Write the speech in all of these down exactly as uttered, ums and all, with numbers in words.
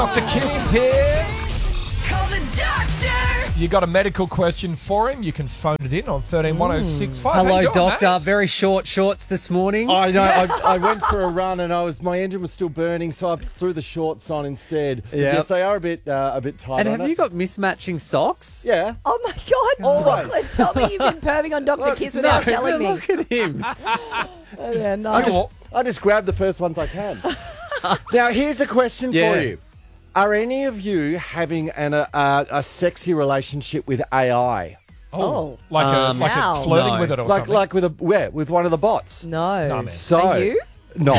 Doctor Kiss is here. Call the doctor. You got a medical question for him? You can phone it in on thirteen one oh six five. Hello, How you going, doctor. mate? Very short shorts this morning. I know. I, I went for a run and I was my engine was still burning, so I threw the shorts on instead. But Yep. Yes, they are a bit uh, a bit tight. and on have it. you got mismatching socks? Yeah. Oh my God, Always. Brooklyn, tell me you've been perving on Doctor Kiss without no, telling me. look at him. Oh, yeah, I nice. just, I just grab the first ones I can. Now, here's a question Yeah. for you. Are any of you having an, uh, uh, a sexy relationship with A I? Oh. Like Um, a like Wow. a flirting No. with it or Like something. like with a yeah, with one of the bots? No. No, man. So, Are you? No.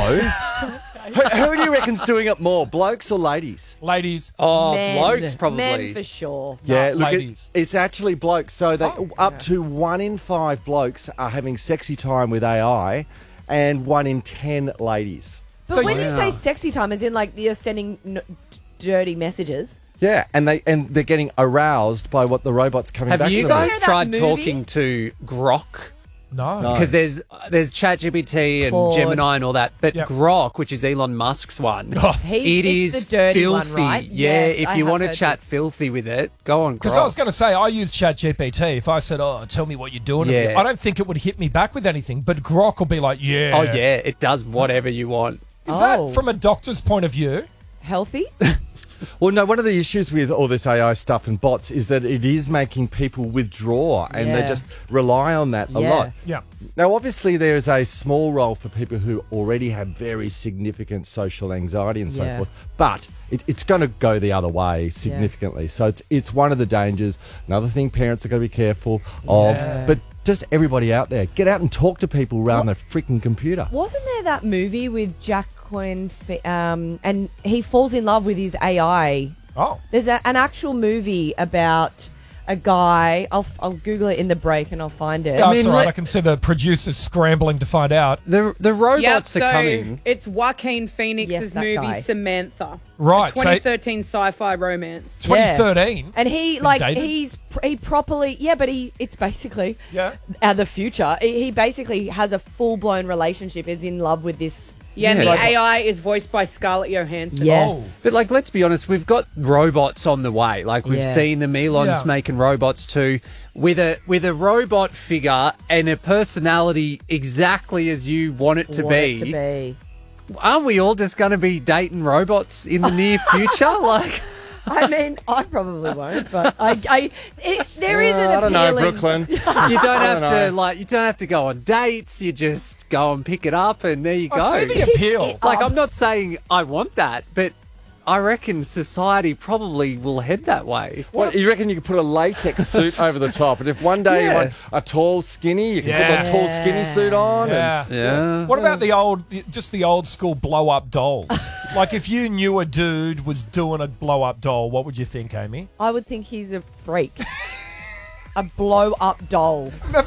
who, who do you reckon's doing it more, blokes or ladies? Ladies, Oh, Men. blokes probably. Men for sure. Yeah, No, look, it, ladies. it's actually blokes. So they, Oh, up yeah. to one in five blokes are having sexy time with A I, and one in ten ladies. But So when you- you say sexy time, as in like you're sending n- dirty messages. Yeah, and they and they're getting aroused by what the robot's coming Have back you to them guys with. that tried movie? talking to Grok? no. No. Because there's there's ChatGPT and Claude. Gemini and all that, but Yep. Grok, which is Elon Musk's one, Oh. He- it it's is the dirty one, filthy. right? Yeah, Yes, if I you have want to heard chat this. filthy with it, go on Grok. Because I was going to say, I use ChatGPT. If I said, oh, tell me what you're doing, Yeah. I don't think it would hit me back with anything. But Grok will be like, yeah. Oh yeah, it does whatever you want. Is Oh. that from a doctor's point of view? Healthy? Well, no, one of the issues with all this A I stuff and bots is that it is making people withdraw, and they Yeah. just rely on that a Yeah. lot. Yeah. Now, obviously, there is a small role for people who already have very significant social anxiety and so Yeah. forth, but it, it's going to go the other way significantly. So it's it's one of the dangers. Another thing parents are going to be careful of, Yeah. but just everybody out there, get out and talk to people around the freaking computer. Wasn't there that movie with Jacqueline, Fi- um, and he falls in love with his A I? Oh. There's a, an actual movie about a guy. I'll, I'll Google it in the break and I'll find it. Oh, mean, it's all right. let- I can see the producers scrambling to find out. The the robots Yep, are so coming. it's Joaquin Phoenix's Yes, that movie guy. Samantha. Right, A so- twenty thirteen sci-fi romance. Yeah. twenty thirteen. And he like dated? he's pr- he properly yeah, but he it's basically Yeah. uh, the future. He he basically has a full blown relationship. Is in love with this. Yeah, and Yeah. the A I is voiced by Scarlett Johansson. Yes, But like, let's be honest, we've got robots on the way. Like we've Yeah. seen them. Elon's Yeah. making robots too, with a with a robot figure and a personality exactly as you want it to Want be. it to be. Aren't we all just going to be dating robots in the near future? Like, I mean, I probably won't, but I, I it, there is an Uh, I don't know, appealing- Brooklyn. you don't have don't to know. like you don't have to go on dates. You just go and pick it up, and there you go. I see the appeal. Like, I'm not saying I want that, but I reckon society probably will head that way. What, you reckon you could put a latex suit over the top, and if one day Yeah. you want a tall skinny, you can Yeah. put a tall skinny suit on. and- Yeah. Yeah. What about the old, just the old school blow up dolls? Like, if you knew a dude was doing a blow up doll, what would you think, Amy? I would think he's a freak. A blow up doll.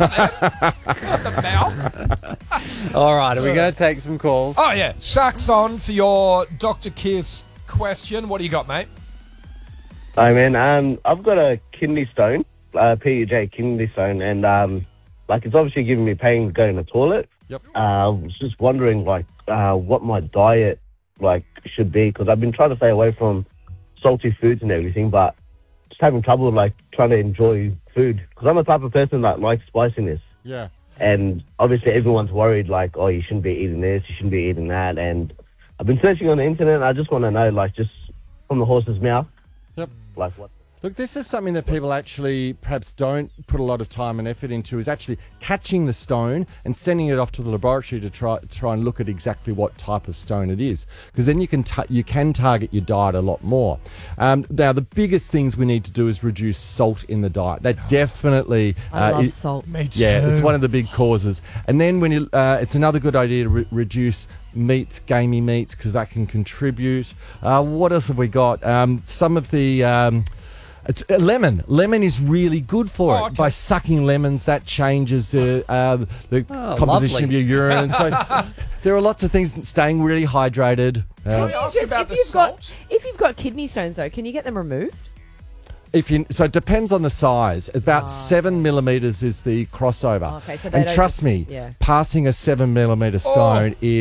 The mouth? All right, are we going to take some calls? Oh, yeah. Shark's on for your Doctor Kiss question. What do you got, mate? Hi, man. Um, I've got a kidney stone, uh, P U J kidney stone, and um, like it's obviously giving me pain going to the toilet. Yep. Uh, I was just wondering, like, uh, what my diet like should be, because I've been trying to stay away from salty foods and everything, but just having trouble like trying to enjoy food, because I'm the type of person that likes spiciness. Yeah. And obviously everyone's worried, like, oh, you shouldn't be eating this, you shouldn't be eating that. And I've been searching on the internet, and I just want to know, like, just from the horse's mouth, Yep. like what. Look, this is something that people actually perhaps don't put a lot of time and effort into, is actually catching the stone and sending it off to the laboratory to try try and look at exactly what type of stone it is, because then you can ta- you can target your diet a lot more. Um, now, the biggest things we need to do is reduce salt in the diet. That definitely I uh, love is- salt. Me too. Yeah, it's one of the big causes. And then when you, uh, it's another good idea to re- reduce meats, gamey meats, because that can contribute. Uh, what else have we got? Um, some of the um, it's uh, lemon. Lemon is really good for Oh, it. okay. By sucking lemons, that changes the uh, the Oh, composition lovely. of your urine. And so there are lots of things. Staying really hydrated. Can Uh, I ask Just- about if the you've got salt? if you've got kidney stones though, can you get them removed? If you, so it depends on the size. About Oh, seven millimeters is the crossover. Okay, so they and don't trust just- me, yeah. passing a seven millimeter stone Oh. is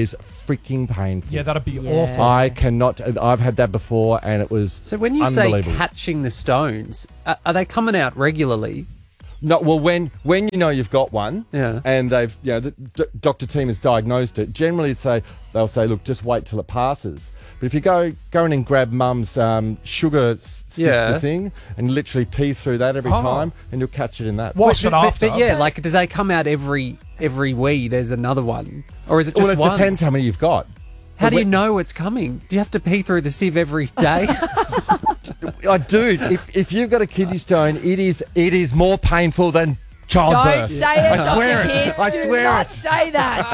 freaking painful. Yeah, that'd be Yeah. awful. I cannot. I've had that before, and it was So when you say unbelievable. catching the stones, are, are they coming out regularly? No, well, when when you know you've got one, Yeah. and they've, you know, the d- doctor team has diagnosed it. Generally, say they'll say, look, just wait till it passes. But if you go go in and grab mum's um, sugar s- sifter Yeah. thing and literally pee through that every Oh. time, and you'll catch it in that. Wash it But- after. But yeah, like do they come out every every wee? There's another one, or is it just Well, it one? depends how many you've got. How do you But know it's coming? Do you have to pee through the sieve every day? I do. If if you've got a kidney stone, it is it is more painful than Don't childbirth. say it. I swear Doctor it. Pierce, I do swear not it. say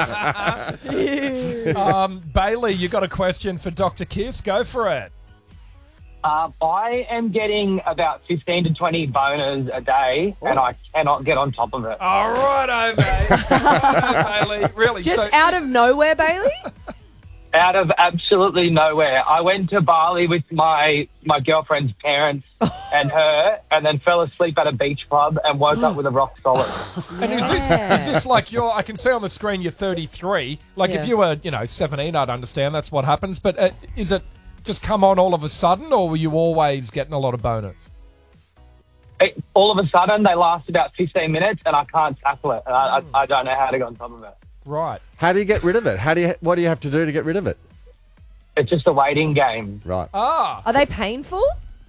that. Um, Bailey, you got a question for Doctor Kiss? Go for it. Um, I am getting about fifteen to twenty boners a day, and I cannot get on top of it. All right, mate. Righto, Bailey. Really? Just so, out of nowhere, Bailey? Out of absolutely nowhere. I went to Bali with my, my girlfriend's parents and her, and then fell asleep at a beach club and woke up with a rock solid. And is this is this like you're? I can see on the screen you're thirty-three. Like Yeah. if you were, you know, seventeen, I'd understand that's what happens. But uh, is it just come on all of a sudden, or were you always getting a lot of boners? It, all of a sudden, they last about fifteen minutes, and I can't tackle it. And I, I, I don't know how to get on top of it. Right. How do you get rid of it? How do you? What do you have to do to get rid of it? It's just a waiting game. Right. Ah. Are they painful?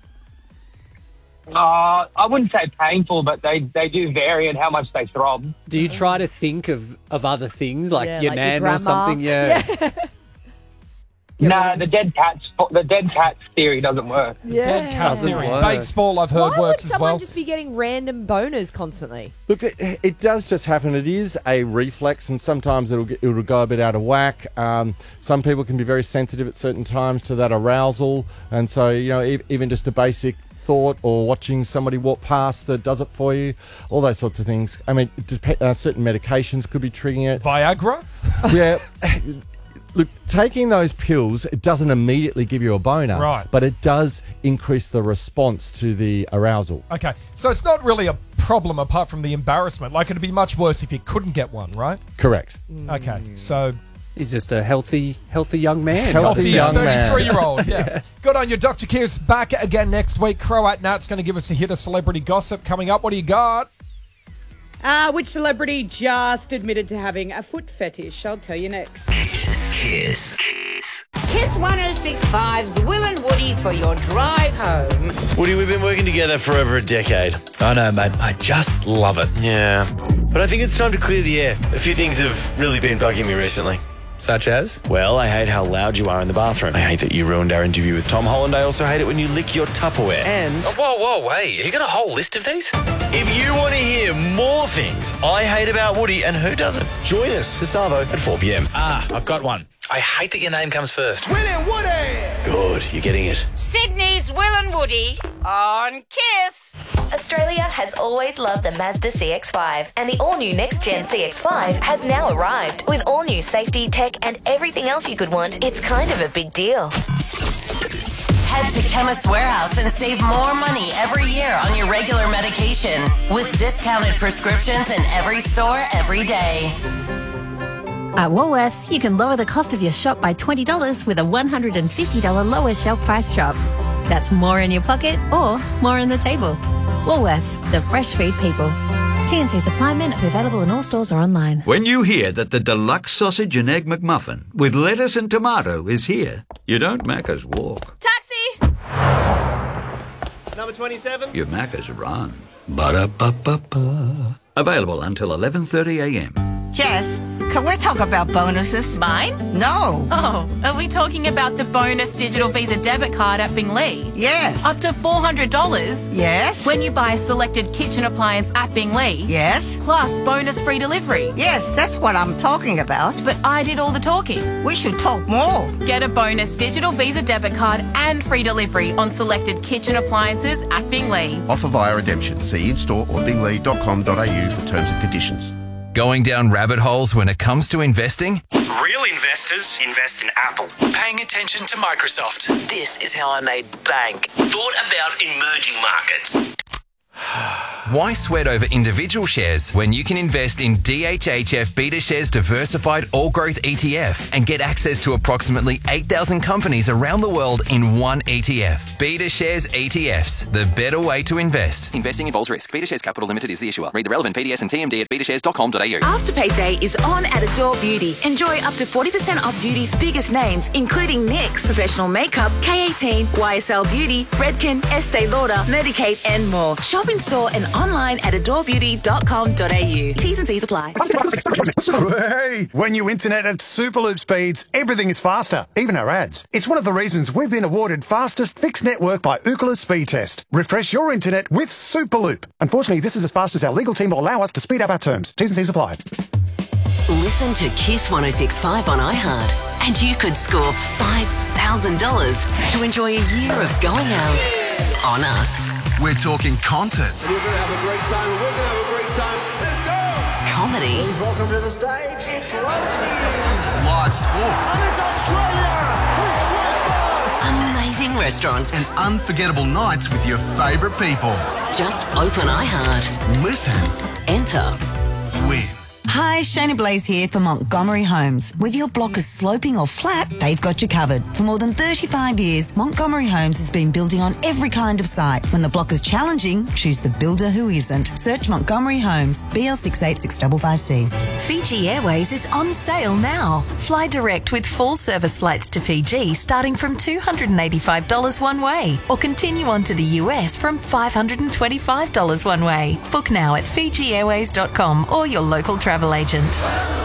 Uh, I wouldn't say painful, but they, they do vary in how much they throb. Do you try to think of, of other things like Yeah, your like your nan grandma. or something? Yeah. No, the dead cats the dead cats theory doesn't work. Yeah. Dead cat Doesn't theory. work. Baseball, I've heard Why would works as someone well. just be getting random boners constantly? Look, it, it does just happen. It is a reflex, and sometimes it'll get, it'll go a bit out of whack. Um, some people can be very sensitive at certain times to that arousal, and so you know, e- even just a basic thought or watching somebody walk past that does it for you, all those sorts of things. I mean, it dep- uh, certain medications could be triggering it. Viagra? Yeah. Look, taking those pills, it doesn't immediately give you a boner, Right. but it does increase the response to the arousal. Okay. So it's not really a problem apart from the embarrassment. Like it'd be much worse if you couldn't get one, right? Correct. Okay. So He's just a healthy, healthy young man. Healthy healthy young man. thirty-three-year-old, yeah. Good on you, Doctor Kiss. Back again next week. Croat Nat's going to give us a hit of celebrity gossip coming up. What do you got? Uh, which celebrity just admitted to having a foot fetish? I'll tell you next. Kiss. Kiss one oh six point five's Will and Woody for your drive home. Woody, we've been working together for over a decade. I know, mate. I just love it. Yeah. But I think it's time to clear the air. A few things have really been bugging me recently. Such as? Well, I hate how loud you are in the bathroom. I hate that you ruined our interview with Tom Holland. I also hate it when you lick your Tupperware. And Oh, whoa, whoa, wait. You got a whole list of these? if you want to hear more things I hate about Woody, and who doesn't, join us this Savo at four p.m. Ah, I've got one. I hate that your name comes first. Good, you're getting it. Sydney's Will and Woody on Kiss. Australia has always loved the Mazda C X five, and the all-new next-gen C X five has now arrived. With all-new safety, tech, and everything else you could want, it's kind of a big deal. Head to Chemist Warehouse and save more money every year on your regular medication with discounted prescriptions in every store every day. At Woolworths, you can lower the cost of your shop by twenty dollars with a one hundred fifty dollars lower shelf price shop. That's more in your pocket or more on the table. Woolworths, the fresh food people. T N C supply men are available in all stores or online. When you hear that the deluxe sausage and egg McMuffin with lettuce and tomato is here, you don't Macca's walk. Taxi! Number twenty-seven. You Macca's run. Ba-da-ba-ba-ba. Available until eleven thirty a.m. Jess, can we talk about bonuses? Mine? No. Oh, are we talking about the bonus digital Visa debit card at Binglee? Yes. Up to four hundred dollars? Yes. When you buy a selected kitchen appliance at Binglee? Yes. Plus bonus free delivery? Yes, that's what I'm talking about. But I did all the talking. We should talk more. Get a bonus digital Visa debit card and free delivery on selected kitchen appliances at Binglee. Offer via redemption. See in-store or binglee dot com dot a u for terms and conditions. Going down rabbit holes when it comes to investing? Real investors invest in Apple. Paying attention to Microsoft. This is how I made bank. Thought about emerging markets. Why sweat over individual shares when you can invest in D H H F BetaShares Diversified All Growth E T F and get access to approximately eight thousand companies around the world in one E T F? BetaShares E T Fs, the better way to invest. Investing involves risk. BetaShares Capital Limited is the issuer. Read the relevant P D S and T M D at beta shares dot com dot a u. Afterpay Day is on at Adore Beauty. Enjoy up to forty percent off beauty's biggest names, including NYX, Professional Makeup, K eighteen, Y S L Beauty, Redken, Estee Lauder, Medicaid, and more. Shop in store and online at adore beauty dot com dot a u. T's and C's apply. Hey, when you internet at Superloop speeds, everything is faster, even our ads. It's one of the reasons we've been awarded fastest fixed network by Ookla Speed Test. Refresh your internet with Superloop. Unfortunately, this is as fast as our legal team will allow us to speed up our terms. T's and C's apply. Listen to Kiss one oh six point five on iHeart, and you could score five thousand dollars to enjoy a year of going out on us. We're talking concerts, We're going to have a great time, and we're going to have a great time. Let's go! Comedy, Please welcome to the stage, it's Lovely. live sport, And it's Australia! Australia first! amazing restaurants, and unforgettable nights with your favourite people. just open iHeart. Listen, Enter. win. Hi, Shayna Blaze here for Montgomery Homes. Whether your block is sloping or flat, they've got you covered. For more than thirty-five years, Montgomery Homes has been building on every kind of site. When the block is challenging, choose the builder who isn't. Search Montgomery Homes, B L six eight six five five C. Fiji Airways is on sale now. Fly direct with full service flights to Fiji starting from two hundred eighty-five dollars one way, or continue on to the U S from five hundred twenty-five dollars one way. Book now at fiji airways dot com or your local travel agent.